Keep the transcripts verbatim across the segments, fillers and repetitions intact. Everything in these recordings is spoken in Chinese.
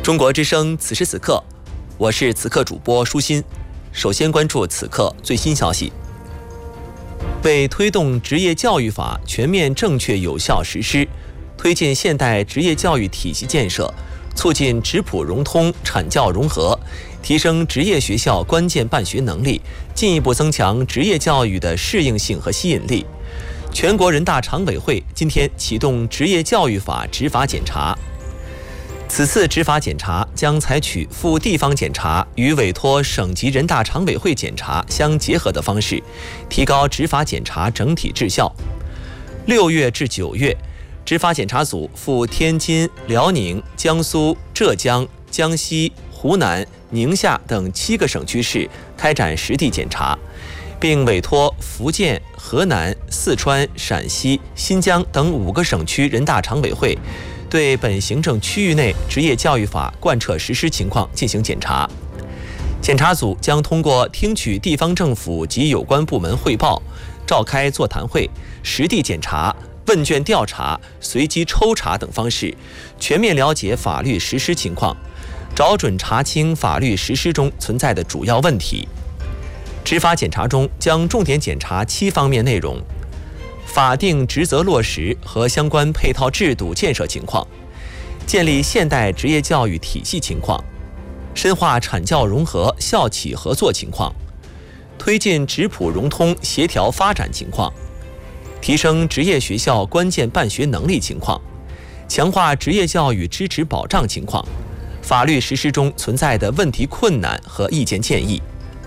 中国之声此时此刻，我是此刻主播舒心。首先关注此刻最新消息。为推动职业教育法全面正确有效实施，推进现代职业教育体系建设，促进职普融通、产教融合，提升职业学校关键办学能力，进一步增强职业教育的适应性和吸引力。全国人大常委会今天启动职业教育法执法检查。此次执法检查将采取赴地方检查与委托省级人大常委会检查相结合的方式，提高执法检查整体质效。六月至九月，执法检查组赴天津、辽宁、江苏、浙江、江西、湖南、宁夏等七个省区市开展实地检查，并委托福建、河南、四川、陕西、新疆等五个省区人大常委会对本行政区域内职业教育法贯彻实施情况进行检查。检查组将通过听取地方政府及有关部门汇报、召开座谈会、实地检查、问卷调查、随机抽查等方式，全面了解法律实施情况，找准查清法律实施中存在的主要问题。执法检查中将重点检查七方面内容：法定职责落实和相关配套制度建设情况，建立现代职业教育体系情况，深化产教融合校企合作情况，推进职普融通协调发展情况，提升职业学校关键办学能力情况，强化职业教育支持保障情况，法律实施中存在的问题困难和意见建议。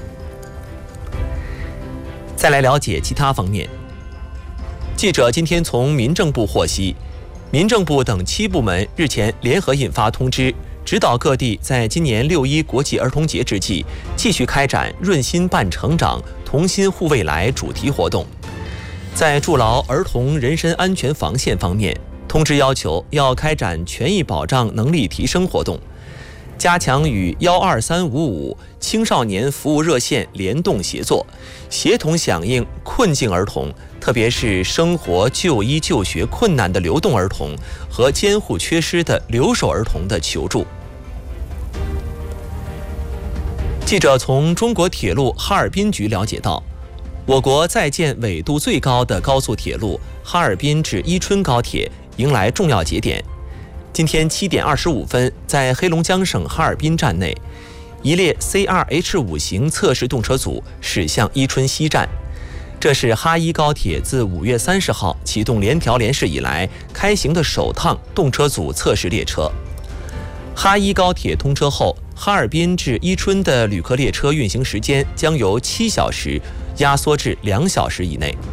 再来了解其他方面。记者今天从民政部获悉，民政部等七部门日前联合印发通知，指导各地在今年六一国际儿童节之际，继续开展润心伴成长、同心护未来主题活动。在筑牢儿童人身安全防线方面，通知要求要开展权益保障能力提升活动，加强与幺二三五五青少年服务热线联动协作，协同响应困境儿童，特别是生活、就医、就学困难的流动儿童和监护缺失的留守儿童的求助。记者从中国铁路哈尔滨局了解到，我国在建纬度最高的高速铁路哈尔滨至伊春高铁迎来重要节点。今天七点二十五分，在黑龙江省哈尔滨站内，一列 C 二 H 五 型测试动车组驶向伊春西站。这是哈伊高铁自五月三十号启动联调联试以来开行的首趟动车组测试列车。哈伊高铁通车后，哈尔滨至伊春的旅客列车运行时间将由七小时压缩至两小时以内。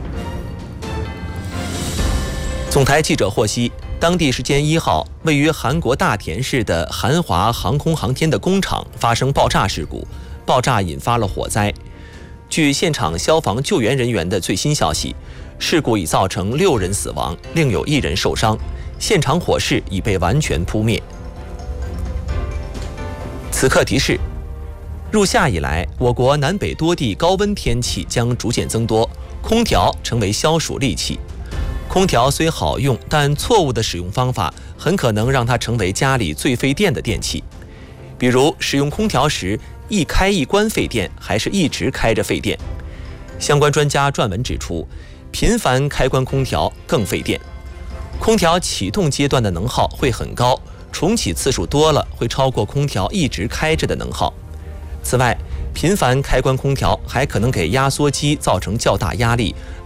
总台记者获悉，当地时间一号，位于韩国大田市的韩华航空航天的工厂发生爆炸事故，爆炸引发了火灾。据现场消防救援人员的最新消息，事故已造成六人死亡，另有一人受伤，现场火势已被完全扑灭。此刻提示：入夏以来，我国南北多地高温天气将逐渐增多，空调成为消暑利器。空调虽好用，但错误的使用方法很可能让它成为家里最费电的电器。比如使用空调时，一开一关费电，还是一直开着费电。相关专家撰文指出，频繁开关空调更费电。空调启动阶段的能耗会很高，重启次数多了会超过空调一直开着的能耗。此外，频繁开关空调还可能给压缩机造成较大压力，